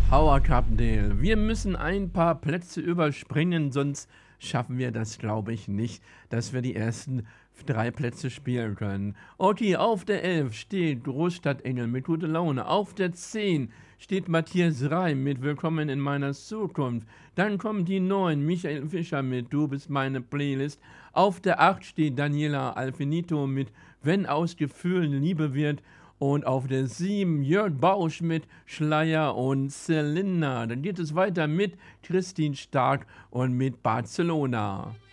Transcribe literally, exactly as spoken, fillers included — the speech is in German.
Howard Carpendale, wir müssen ein paar Plätze überspringen, sonst schaffen wir das, glaube ich, nicht, dass wir die ersten drei Plätze spielen können. Okay, auf der elf steht Großstadtengel mit Gute Laune. Auf der zehn steht Matthias Reim mit Willkommen in meiner Zukunft. Dann kommt die neun, Michael Fischer mit Du bist meine Playlist. Auf der acht steht Daniela Alfinito mit Wenn aus Gefühlen Liebe wird. Und auf der sieben Jörg Bausch mit Schleier und Zylinder. Dann geht es weiter mit Christine Stark und mit Barcelona.